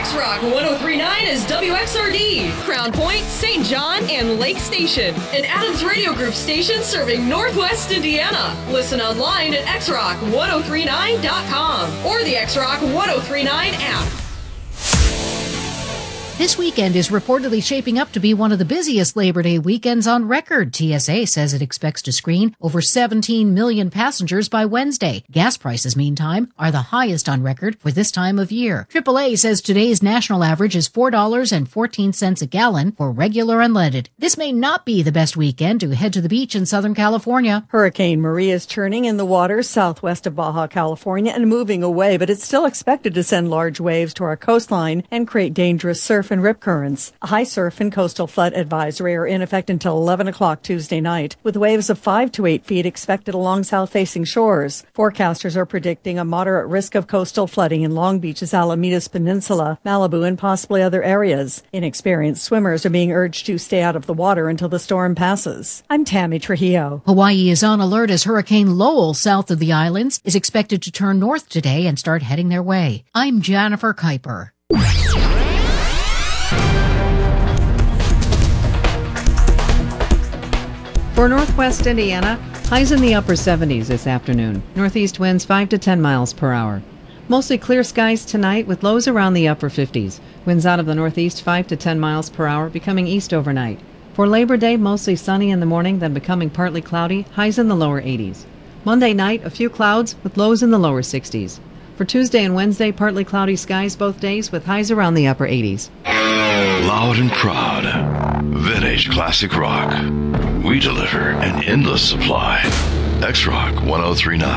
X-Rock 1039 is WXRD, Crown Point, St. John, and Lake Station. An Adams Radio Group station serving Northwest Indiana. Listen online at xrock1039.com or the X-Rock 1039 app. This weekend is reportedly shaping up to be one of the busiest Labor Day weekends on record. TSA says it expects to screen over 17 million passengers by Wednesday. Gas prices, meantime, are the highest on record for this time of year. AAA says today's national average is $4.14 a gallon for regular unleaded. This may not be the best weekend to head to the beach in Southern California. Hurricane Maria is churning in the waters southwest of Baja California and moving away, but it's still expected to send large waves to our coastline and create dangerous surf and rip currents. A high surf and coastal flood advisory are in effect until 11 o'clock Tuesday night, with waves of 5 to 8 feet expected along south-facing shores. Forecasters are predicting a moderate risk of coastal flooding in Long Beach's Alamedas Peninsula, Malibu, and possibly other areas. Inexperienced swimmers are being urged to stay out of the water until the storm passes. I'm Tammy Trujillo. Hawaii is on alert as Hurricane Lowell, south of the islands, is expected to turn north today and start heading their way. I'm Jennifer Kuiper. For northwest Indiana, highs in the upper 70s this afternoon. Northeast winds 5 to 10 miles per hour. Mostly clear skies tonight with lows around the upper 50s. Winds out of the northeast 5 to 10 miles per hour, becoming east overnight. For Labor Day, mostly sunny in the morning, then becoming partly cloudy, highs in the lower 80s. Monday night, a few clouds with lows in the lower 60s. For Tuesday and Wednesday, partly cloudy skies both days with highs around the upper 80s. Loud and proud. Vintage classic rock. We deliver an endless supply. X-Rock 1039.